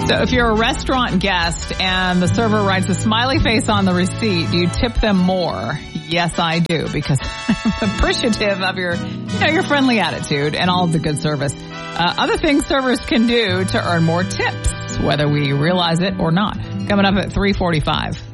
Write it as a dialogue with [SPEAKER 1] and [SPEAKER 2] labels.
[SPEAKER 1] So if you're a restaurant guest and the server writes a smiley face on the receipt, do you tip them more? Yes, I do, because I'm appreciative of your friendly attitude and all of the good service. Other things servers can do to earn more tips, whether we realize it or not. Coming up at 3:45.